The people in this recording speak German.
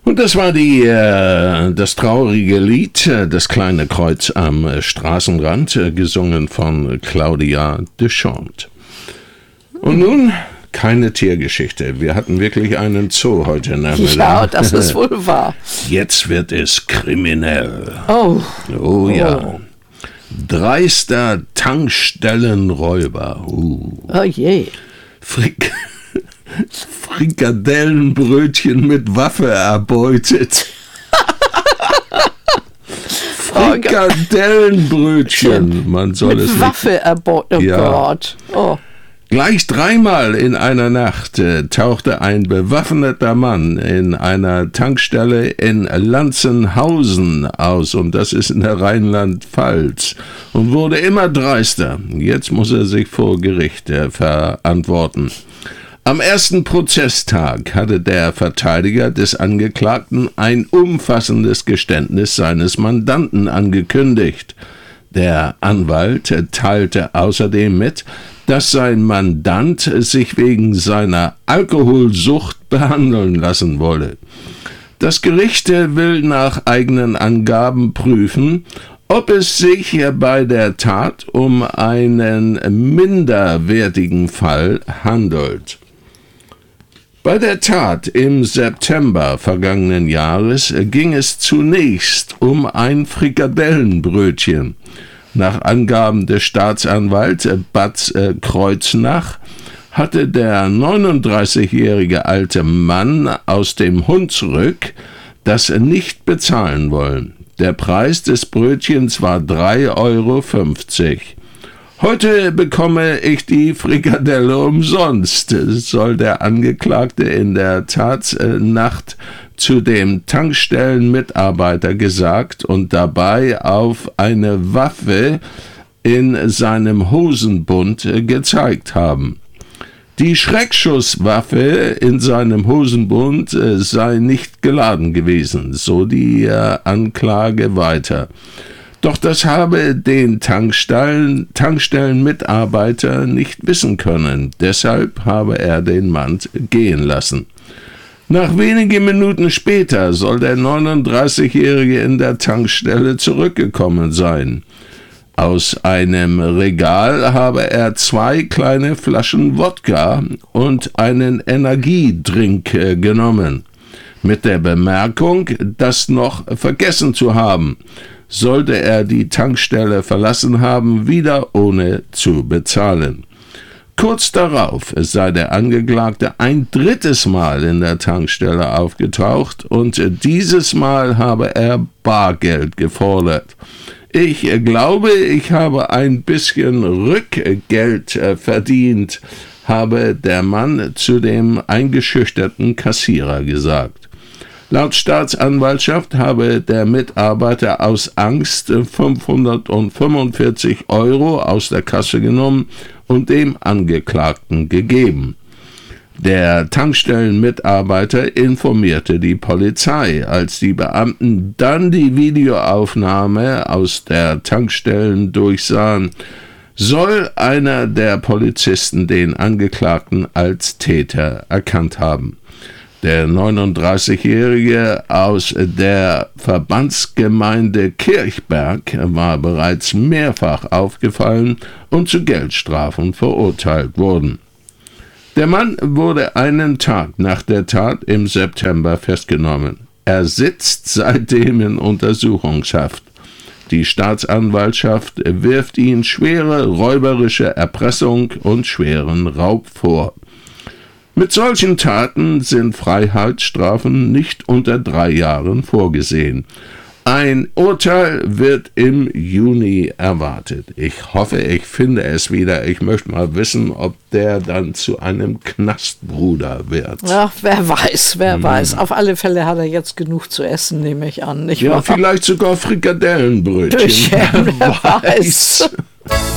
Und das war das traurige Lied, das kleine Kreuz am Straßenrand, gesungen von Claudia Deschamps. Und nun keine Tiergeschichte. Wir hatten wirklich einen Zoo heute Nachmittag. Ja, das ist wohl wahr. Jetzt wird es kriminell. Oh ja. Dreister Tankstellenräuber. Oh je. Frikadellenbrötchen mit Waffe erbeutet. Frikadellenbrötchen. Man soll mit es Waffe erbeutet. Oh ja. Gott. Oh. Gleich 3-mal in einer Nacht tauchte ein bewaffneter Mann in einer Tankstelle in Lanzenhausen aus, und das ist in der Rheinland-Pfalz, und wurde immer dreister. Jetzt muss er sich vor Gericht verantworten. Am ersten Prozesstag hatte der Verteidiger des Angeklagten ein umfassendes Geständnis seines Mandanten angekündigt. Der Anwalt teilte außerdem mit, dass sein Mandant sich wegen seiner Alkoholsucht behandeln lassen wolle. Das Gericht will nach eigenen Angaben prüfen, ob es sich bei der Tat um einen minderwertigen Fall handelt. Bei der Tat im September vergangenen Jahres ging es zunächst um ein Frikadellenbrötchen. Nach Angaben des Staatsanwalts Bad Kreuznach hatte der 39-jährige alte Mann aus dem Hunsrück das nicht bezahlen wollen. Der Preis des Brötchens war 3,50 Euro. Heute bekomme ich die Frikadelle umsonst, soll der Angeklagte in der Tatnacht zu dem Tankstellenmitarbeiter gesagt und dabei auf eine Waffe in seinem Hosenbund gezeigt haben. Die Schreckschusswaffe in seinem Hosenbund sei nicht geladen gewesen, so die Anklage weiter. Doch das habe den Tankstellenmitarbeiter nicht wissen können. Deshalb habe er den Mann gehen lassen. Nach wenigen Minuten später soll der 39-Jährige in der Tankstelle zurückgekommen sein. Aus einem Regal habe er 2 kleine Flaschen Wodka und einen Energiedrink genommen. Mit der Bemerkung, das noch vergessen zu haben, sollte er die Tankstelle verlassen haben, wieder ohne zu bezahlen. Kurz darauf sei der Angeklagte ein 3. Mal in der Tankstelle aufgetaucht und dieses Mal habe er Bargeld gefordert. Ich glaube, ich habe ein bisschen Rückgeld verdient, habe der Mann zu dem eingeschüchterten Kassierer gesagt. Laut Staatsanwaltschaft habe der Mitarbeiter aus Angst 545 Euro aus der Kasse genommen und dem Angeklagten gegeben. Der Tankstellenmitarbeiter informierte die Polizei. Als die Beamten dann die Videoaufnahme aus der Tankstellen durchsahen, soll einer der Polizisten den Angeklagten als Täter erkannt haben. Der 39-Jährige aus der Verbandsgemeinde Kirchberg war bereits mehrfach aufgefallen und zu Geldstrafen verurteilt worden. Der Mann wurde einen Tag nach der Tat im September festgenommen. Er sitzt seitdem in Untersuchungshaft. Die Staatsanwaltschaft wirft ihm schwere räuberische Erpressung und schweren Raub vor. Mit solchen Taten sind Freiheitsstrafen nicht unter 3 Jahren vorgesehen. Ein Urteil wird im Juni erwartet. Ich hoffe, ich finde es wieder. Ich möchte mal wissen, ob der dann zu einem Knastbruder wird. Ja, wer weiß. Auf alle Fälle hat er jetzt genug zu essen, nehme ich an. Nicht ja, wahr? Vielleicht sogar Frikadellenbrötchen. Wer weiß.